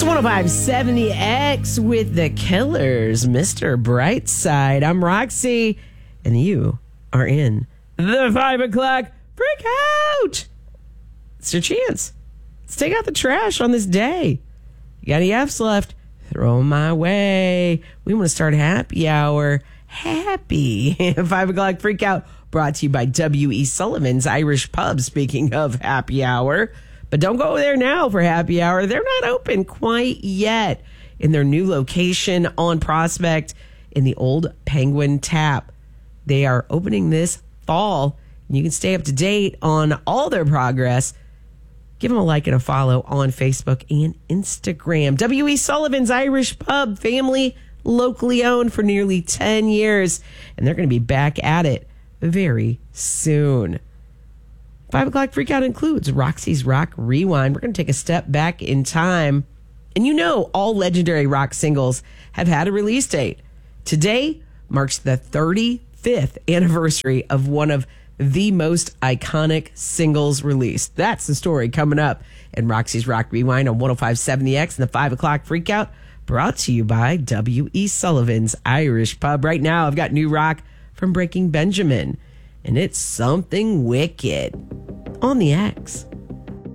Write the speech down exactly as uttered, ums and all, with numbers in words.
one oh five seventy X with the Killers, Mister Brightside. I'm Roxy, and you are in the five o'clock freak out. It's your chance. Let's take out the trash on this day. You got any F's left? Throw them my way. We want to start happy hour. Happy. five o'clock freak out brought to you by W E. Sullivan's Irish Pub. Speaking of happy hour. But don't go there now for happy hour. They're not open quite yet in their new location on Prospect in the old Penguin Tap. They are opening this fall. You can stay up to date on all their progress. Give them a like and a follow on Facebook and Instagram. W E. Sullivan's Irish Pub, family, locally owned for nearly ten years. And they're going to be back at it very soon. Five o'clock freak out includes Roxy's Rock Rewind. We're going to take a step back in time. And you know, all legendary rock singles have had a release date. Today marks the thirty-fifth anniversary of one of the most iconic singles released. That's the story coming up in Roxy's Rock Rewind on one oh five seventy X and the five o'clock freak out, brought to you by W E. Sullivan's Irish Pub. Right now, I've got new rock from Breaking Benjamin. And it's something wicked on the X.